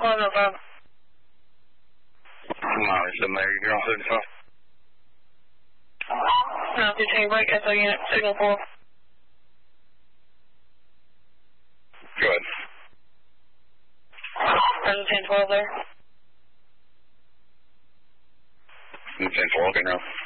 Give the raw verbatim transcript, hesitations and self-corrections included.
Oh, no problem. Molly, somebody, you're on thirty-five. No, two take break, S O unit, signal four. Go ahead. Present ten twelve there. ten twelve, okay, now.